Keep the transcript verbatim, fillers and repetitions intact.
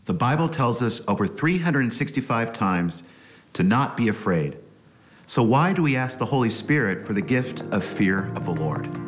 The Bible tells us over three hundred sixty-five times to not be afraid. So why do we ask the Holy Spirit for the gift of fear of the Lord?